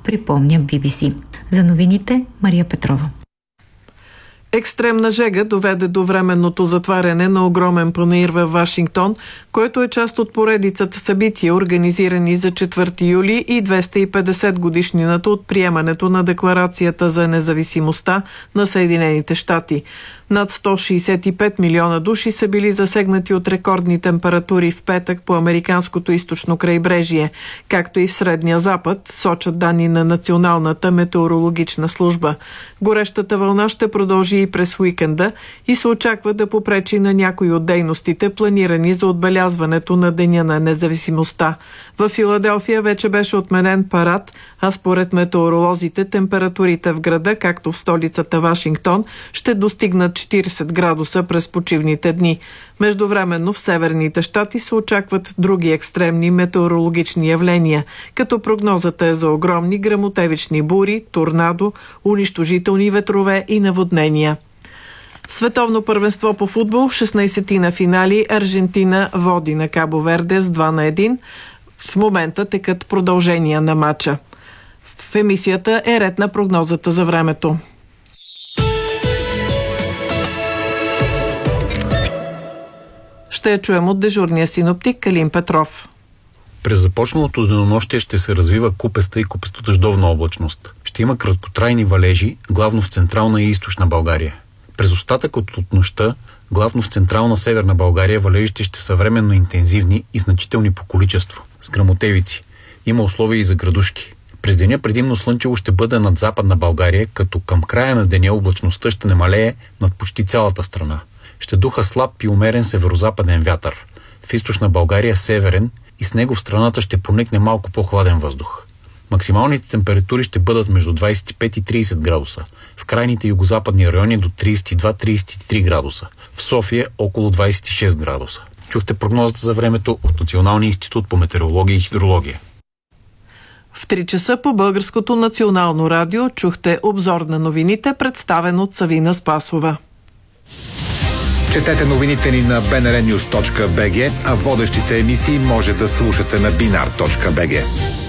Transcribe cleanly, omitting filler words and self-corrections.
припомня BBC. За новините Мария Петрова. Екстремна жега доведе до временното затваряне на огромен панаир във Вашингтон, който е част от поредицата събития, организирани за 4 юли и 250 годишнината от приемането на Декларацията за независимостта на Съединените щати. Над 165 милиона души са били засегнати от рекордни температури в петък по американското източно крайбрежие, както и в Средния Запад, сочат данни на Националната метеорологична служба. Горещата вълна ще продължи и през уикенда и се очаква да попречи на някои от дейностите, планирани за отбелязването на Деня на независимостта. В Филаделфия вече беше отменен парад, а според метеоролозите температурите в града, както в столицата Вашингтон, ще достигнат 40 градуса през почивните дни. Междувременно в северните щати се очакват други екстремни метеорологични явления, като прогнозата е за огромни гръмотевични бури, торнадо, унищожителни ветрове и наводнения. Световно първенство по футбол, 16-ти финали, Аржентина води на Кабо Верде с 2-1. В момента текат продължения на матча. В емисията е ред на прогнозата за времето. Ще я чуем от дежурния синоптик Калин Петров. През започналото денонощие ще се развива купеста и купестодъждовна облачност. Ще има краткотрайни валежи, главно в централна и източна България. През остатъкът от нощта, главно в централна северна България, валежите ще са временно интензивни и значителни по количество, с гръмотевици. Има условия и за градушки. През деня предимно слънчево ще бъде над западна България, като към края на деня облачността ще намалее над почти цялата страна. Ще духа слаб и умерен северозападен вятър. В източна България северен и с него в страната ще проникне малко по-хладен въздух. Максималните температури ще бъдат между 25 и 30 градуса. В крайните югозападни райони до 32-33 градуса. В София около 26 градуса. Чухте прогнозата за времето от Националния институт по метеорология и хидрология. В 3 часа по Българското национално радио чухте обзор на новините, представен от Савина Спасова. Четете новините ни на bnrnews.bg, а водещите емисии може да слушате на binar.bg.